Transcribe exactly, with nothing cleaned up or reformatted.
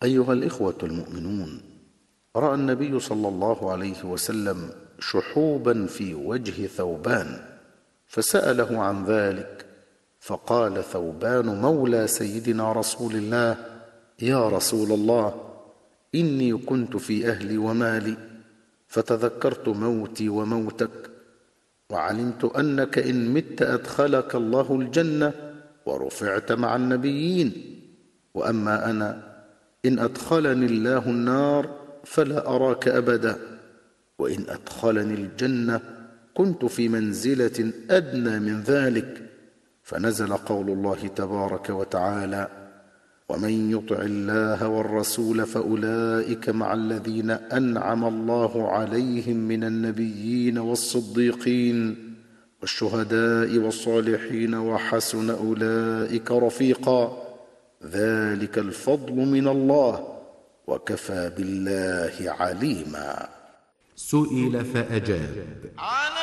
أيها الإخوة المؤمنون، رأى النبي صلى الله عليه وسلم شحوبا في وجه ثوبان، فسأله عن ذلك، فقال ثوبان مولى سيدنا رسول الله: يا رسول الله، إني كنت في أهلي ومالي، فتذكرت موتي وموتك، وعلمت أنك إن مت أدخلك الله الجنة ورفعت مع النبيين، وأما أنا إن أدخلني الله النار فلا أراك أبدا، وإن أدخلني الجنة كنت في منزلة أدنى من ذلك. فنزل قول الله تبارك وتعالى: ومن يطع الله والرسول فأولئك مع الذين أنعم الله عليهم من النبيين والصديقين والشهداء والصالحين وحسن أولئك رفيقا، ذلك الفضل من الله، وكفى بالله عليما. سئل فأجاب: